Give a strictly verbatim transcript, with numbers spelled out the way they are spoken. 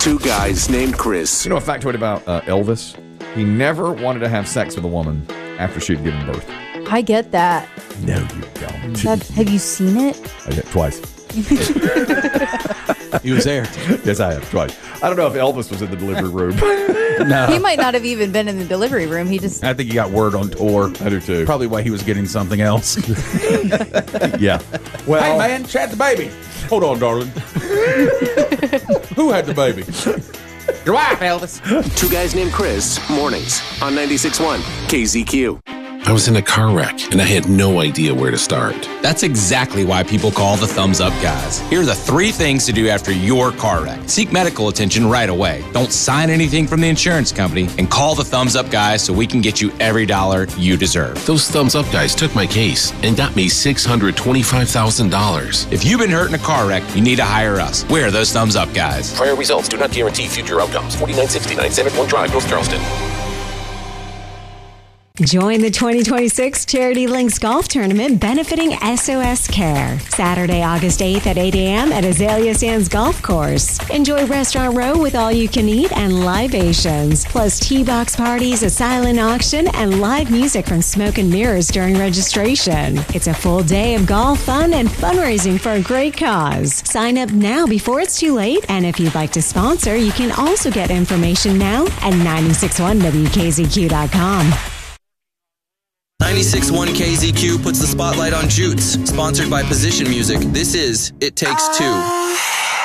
Two guys named Chris. You know a factoid about uh, Elvis? He never wanted to have sex with a woman after she'd given birth. I get that. No, you don't. That, have you seen it? I did twice. He was there. Yes, I have twice. I don't know if Elvis was in the delivery room. No. He might not have even been in the delivery room. He just. I think he got word on tour. I do too. Probably why he was getting something else. Yeah. Well, Hey, man, she had the baby. Hold on, darling. Who had the baby? Your wife, Elvis. Two guys named Chris. Mornings on ninety-six point one K Z Q. I was in a car wreck, and I had no idea where to start. That's exactly why people call the Thumbs Up guys. Here are the three things to do after your car wreck. Seek medical attention right away. Don't sign anything from the insurance company, and call the Thumbs Up guys so we can get you every dollar you deserve. Those Thumbs Up guys took my case and got me six hundred twenty-five thousand dollars. If you've been hurt in a car wreck, you need to hire us. We're those Thumbs Up guys. Prior results do not guarantee future outcomes. forty-nine sixty-nine Seven Point Drive, North Charleston. Join the twenty twenty-six Charity Links Golf Tournament benefiting S O S Care. Saturday, August eighth at eight a.m. at Azalea Sands Golf Course. Enjoy Restaurant Row with all you can eat and libations, plus tee-box parties, a silent auction, and live music from Smoke and Mirrors during registration. It's a full day of golf fun and fundraising for a great cause. Sign up now before it's too late, and if you'd like to sponsor, you can also get information now at nine six one W K Z Q dot com. ninety-six point one K Z Q puts the spotlight on Jutes, sponsored by Position Music. This is It Takes Two.